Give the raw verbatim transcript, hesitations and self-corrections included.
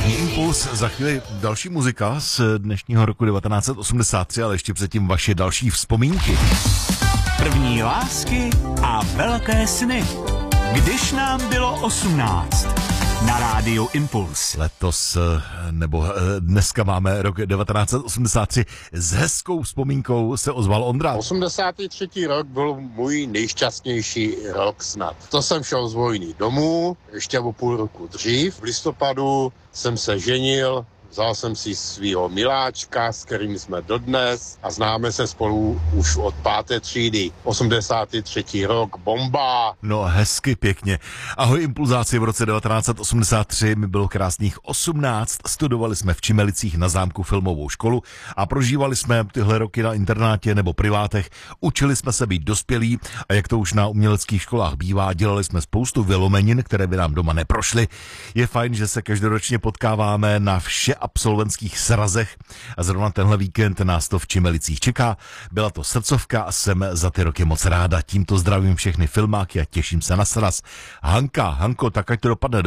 První impuls, za chvíli další muzika z dnešního roku devatenáct set osmdesát tři, ale ještě předtím vaše další vzpomínky. První lásky a velké sny. Když nám bylo osmnáct. Na rádiu Impuls. Letos, nebo dneska máme rok devatenáct set osmdesát tři. S hezkou vzpomínkou se ozval Ondra. osmdesátý třetí rok byl můj nejšťastnější rok snad. To jsem šel z vojny domů, ještě o půl roku dřív. V listopadu jsem se ženil, vzal jsem si svýho miláčka, s kterým jsme dodnes a známe se spolu už od páté třídy. osmdesátý třetí rok, bomba. No hezky pěkně. Ahoj impulzáci, v roce devatenáct set osmdesát tři mi bylo krásných osmnáct, studovali jsme v Čimelicích na zámku filmovou školu a prožívali jsme tyhle roky na internátě nebo privátech. Učili jsme se být dospělí a jak to už na uměleckých školách bývá, dělali jsme spoustu vylomenin, které by nám doma neprošly. Je fajn, že se každoročně potkáváme na vše absolventských srazech a zrovna tenhle víkend nás to v Čimelicích čeká. Byla to srdcovka a jsem za ty roky moc ráda. Tímto zdravím všechny filmáky a těším se na sraz. Hanka, Hanko, tak ať to dopadne